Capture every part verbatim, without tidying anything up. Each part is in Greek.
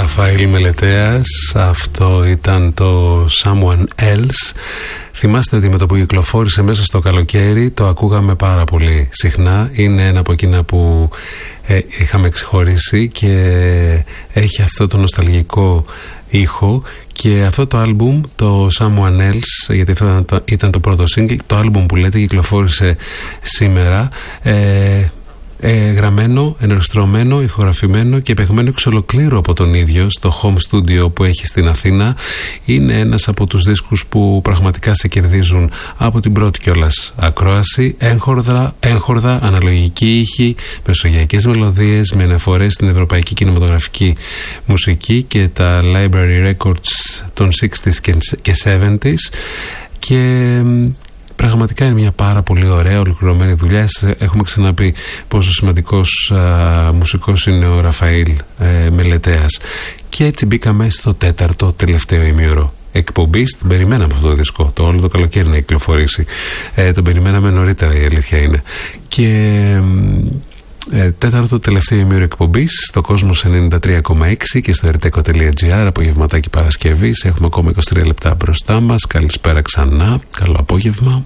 Ραφαήλ Μελετέας. Αυτό ήταν το Someone Else. Θυμάστε ότι με το που κυκλοφόρησε μέσα στο καλοκαίρι το ακούγαμε πάρα πολύ συχνά. Είναι ένα από εκείνα που ε, είχαμε ξεχωρίσει και έχει αυτό το νοσταλγικό ήχο. Και αυτό το άλμπουμ, το Someone Else, γιατί αυτό ήταν το πρώτο single, το άλμπουμ που λέτε κυκλοφόρησε σήμερα, ε, ε, γραμμένο, ενορχιστρωμένο, ηχογραφημένο και παιγμένο εξ ολοκλήρου από τον ίδιο στο home studio που έχει στην Αθήνα. Είναι ένας από τους δίσκους που πραγματικά σε κερδίζουν από την πρώτη κιόλας ακρόαση. Έγχορδα, έγχορδα, αναλογική ήχη, μεσογειακές μελωδίες με αναφορές στην ευρωπαϊκή κινηματογραφική μουσική και τα library records των εξήντα και εβδομήντα και πραγματικά είναι μια πάρα πολύ ωραία ολοκληρωμένη δουλειά. Έχουμε ξαναπεί πόσο σημαντικός α, μουσικός είναι ο Ραφαήλ ε, Μελετέας. Και έτσι μπήκαμε στο τέταρτο τελευταίο ημίωρο εκπομπής. Την περιμέναμε αυτό το δίσκο, το όλο το καλοκαίρι να κυκλοφορήσει. Ε, τον περιμέναμε νωρίτερα, η αλήθεια είναι. Και ε, τέταρτο τελευταίο ημίωρο εκπομπής στο Κόσμος ενενήντα τρία κόμμα έξι και στο ερτέκο τελεία τζι άρ. Απογευματάκι Παρασκευής. Έχουμε ακόμα είκοσι τρία λεπτά μπροστά μας. Καλησπέρα ξανά. Καλό απόγευμα.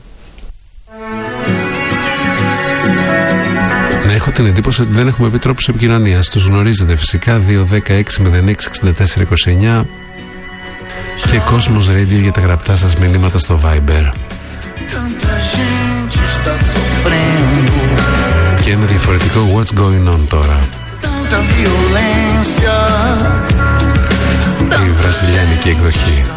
Να έχω την εντύπωση ότι δεν έχουμε πει τρόπους επικοινωνίας. Τους γνωρίζετε φυσικά. Δύο δέκα έξι μηδέν έξι εξήντα τέσσερα είκοσι εννιά και Κόσμος Radio για τα γραπτά σας μηνύματα στο Viber. Και ένα διαφορετικό What's Going On τώρα. Η βραζιλιάνικη εκδοχή.